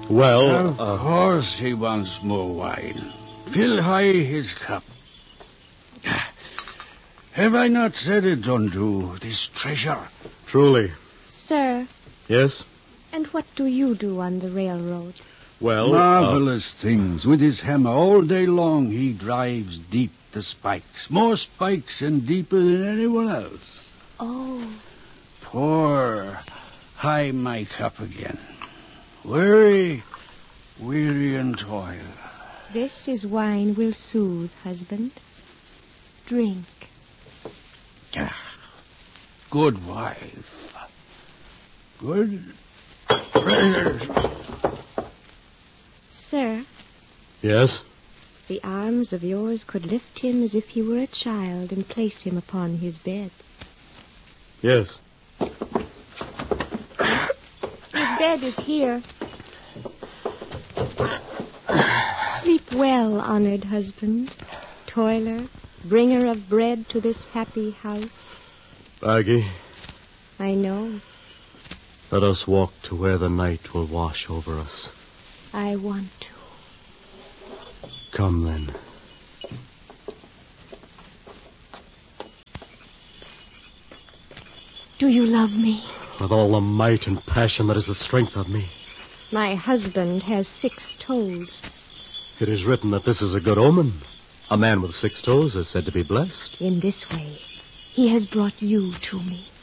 Well, Of course he wants more wine. Fill high his cup. Have I not said it unto this treasure? Truly. Sir, Yes? and what do you do on the railroad? Well, Marvelous things. With his hammer all day long he drives deep the spikes. More spikes and deeper than anyone else. Oh, Pour high my cup again. Weary and toil. this is wine will soothe, husband. Drink. Good wife. Good treasures. Sir, Yes? the arms of yours could lift him as if he were a child and place him upon his bed. Yes. His bed is here. Sleep well, honored husband, toiler, bringer of bread to this happy house. Aggie, I know. let us walk to where the night will wash over us. I want to. Come, then. Do you love me? With all the might and passion that is the strength of me. My husband has 6 toes. It is written that this is a good omen. A man with 6 toes is said to be blessed. In this way, he has brought you to me.